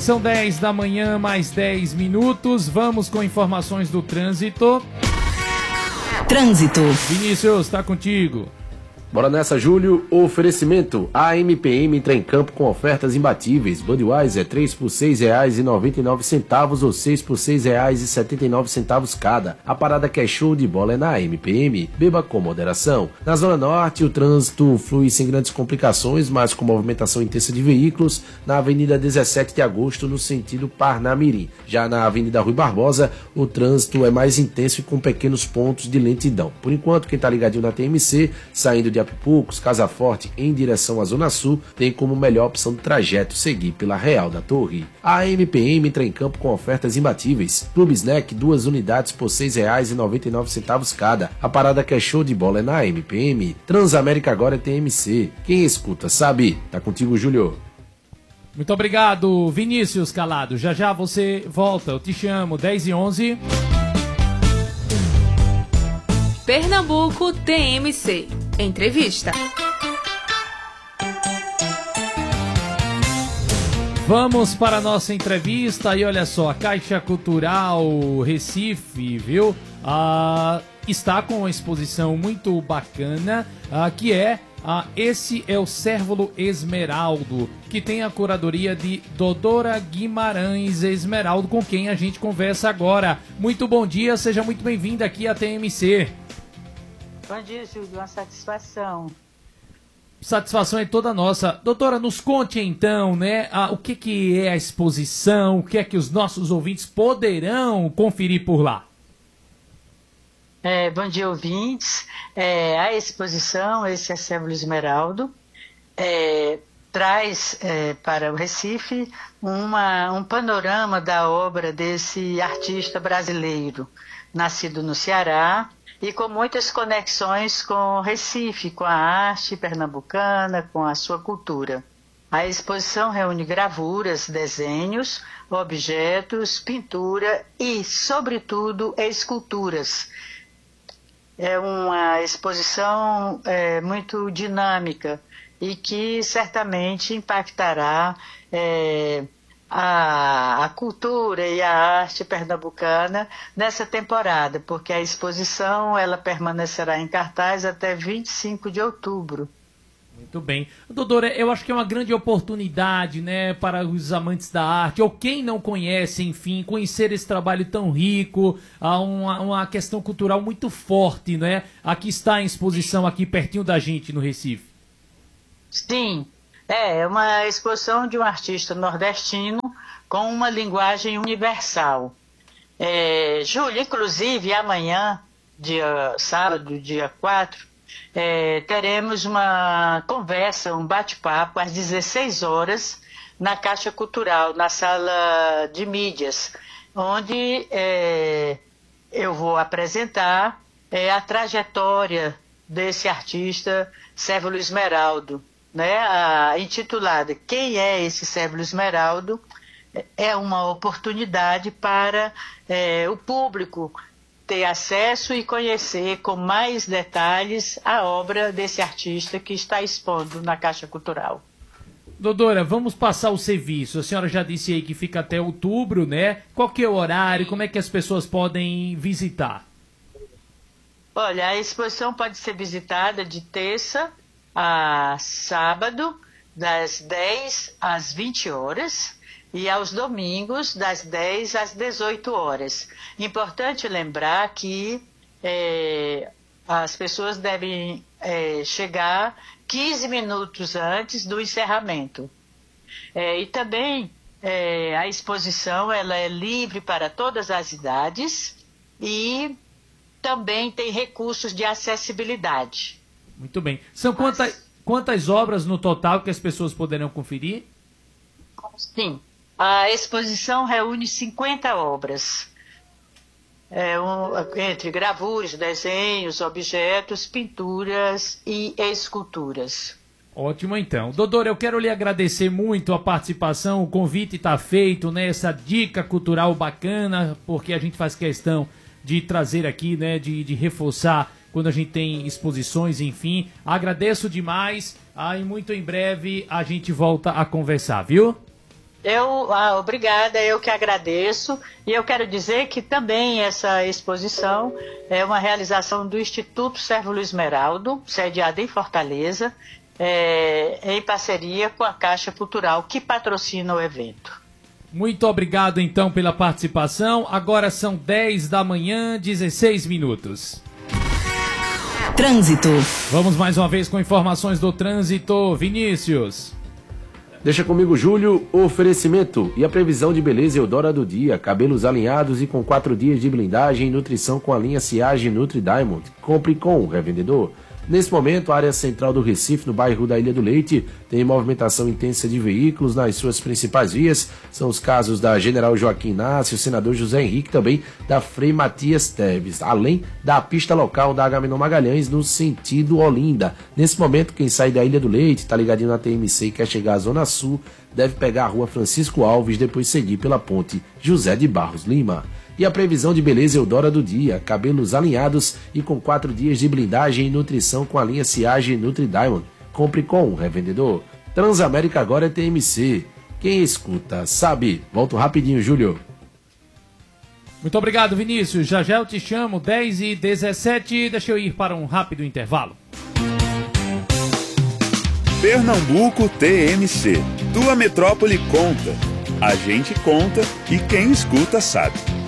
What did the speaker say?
São 10 da manhã, mais 10 minutos. Vamos com informações do trânsito. Trânsito. Vinícius, está contigo. Bora nessa, Júlio. Oferecimento. A MPM entra em campo com ofertas imbatíveis. Budweiser 3 por R$ 6,99 ou 6 por R$ 6,79 cada. A parada que é show de bola é na MPM. Beba com moderação. Na Zona Norte, o trânsito flui sem grandes complicações, mas com movimentação intensa de veículos na Avenida 17 de Agosto, no sentido Parnamirim. Já na Avenida Rui Barbosa, o trânsito é mais intenso e com pequenos pontos de lentidão. Por enquanto, quem está ligadinho na TMC, saindo de Apipucos, Casa Forte, em direção à Zona Sul, tem como melhor opção do trajeto seguir pela Real da Torre. A MPM entra em campo com ofertas imbatíveis. Clube Snack, 2 unidades por R$ 6,99 cada. A parada que é show de bola é na MPM. Transamérica agora é TMC. Quem escuta sabe. Tá contigo, Júlio. Muito obrigado, Vinícius Calado. Já já você volta, eu te chamo, 10h11. Pernambuco TMC. Entrevista. Vamos para a nossa entrevista e olha só, a Caixa Cultural Recife, viu? Está com uma exposição muito bacana, que é Esse é o Cérvulo Esmeraldo, que tem a curadoria de Dodora Guimarães Esmeraldo, com quem a gente conversa agora. Muito bom dia, seja muito bem-vinda aqui à TMC. Bom dia, Júlio, uma satisfação. Satisfação é toda nossa. Doutora, nos conte então, né, o que é a exposição, o que é que os nossos ouvintes poderão conferir por lá. Bom dia, ouvintes. A exposição, esse é Cérvulo Esmeraldo, traz para o Recife um panorama da obra desse artista brasileiro, nascido no Ceará, e com muitas conexões com Recife, com a arte pernambucana, com a sua cultura. A exposição reúne gravuras, desenhos, objetos, pintura e, sobretudo, esculturas. É uma exposição muito dinâmica e que certamente impactará a cultura e a arte pernambucana nessa temporada, porque a exposição ela permanecerá em cartaz até 25 de outubro. Muito bem. Doutora, eu acho que é uma grande oportunidade, né, para os amantes da arte, ou quem não conhece, enfim, conhecer esse trabalho tão rico, uma questão cultural muito forte, né? Aqui está em exposição, aqui pertinho da gente, no Recife. Sim. É uma exposição de um artista nordestino com uma linguagem universal. Júlio, inclusive, amanhã, sábado, dia 4, teremos uma conversa, um bate-papo às 16 horas na Caixa Cultural, na sala de mídias, onde eu vou apresentar a trajetória desse artista, Cérvulo Esmeraldo, né, intitulada Quem é esse Cérvulo Esmeraldo? É uma oportunidade para o público ter acesso e conhecer com mais detalhes a obra desse artista que está expondo na Caixa Cultural. Doutora, vamos passar o serviço. A senhora já disse aí que fica até outubro, né? Qual que é o horário? Como é que as pessoas podem visitar? Olha, a exposição pode ser visitada de terça a sábado, das 10 às 20 horas, e aos domingos, das 10 às 18 horas. Importante lembrar que as pessoas devem chegar 15 minutos antes do encerramento. E também a exposição ela é livre para todas as idades e também tem recursos de acessibilidade. Muito bem. São quantas obras no total que as pessoas poderão conferir? Sim. A exposição reúne 50 obras, entre gravuras, desenhos, objetos, pinturas e esculturas. Ótimo, então. Doutora, eu quero lhe agradecer muito a participação, o convite está feito, né? Essa dica cultural bacana, porque a gente faz questão de trazer aqui, né? De reforçar quando a gente tem exposições, enfim. Agradeço demais, e muito em breve a gente volta a conversar, viu? Obrigada, eu que agradeço. E eu quero dizer que também essa exposição é uma realização do Instituto Sérvulo Esmeraldo, sediado em Fortaleza, em parceria com a Caixa Cultural, que patrocina o evento. Muito obrigado, então, pela participação. Agora são 10 da manhã, 16 minutos. Trânsito. Vamos mais uma vez com informações do trânsito. Vinícius. Deixa comigo, Júlio, oferecimento e a previsão de beleza Eudora do dia. Cabelos alinhados e com 4 dias de blindagem e nutrição com a linha Ciage Nutri Diamond. Compre com o revendedor. Nesse momento, a área central do Recife, no bairro da Ilha do Leite, tem movimentação intensa de veículos nas suas principais vias. São os casos da General Joaquim Inácio, Senador José Henrique, também da Frei Matias Teves, além da pista local da Agamenon Magalhães, no sentido Olinda. Nesse momento, quem sai da Ilha do Leite, está ligadinho na TMC e quer chegar à Zona Sul, deve pegar a rua Francisco Alves, depois seguir pela ponte José de Barros Lima. E a previsão de beleza Eudora do dia, cabelos alinhados e com 4 dias de blindagem e nutrição com a linha Ciage Nutri Diamond. Compre com o revendedor. Transamérica agora é TMC. Quem escuta sabe. Volto rapidinho, Júlio. Muito obrigado, Vinícius. Já já eu te chamo, 10h17. Deixa eu ir para um rápido intervalo. Pernambuco TMC. Tua metrópole conta. A gente conta e quem escuta sabe.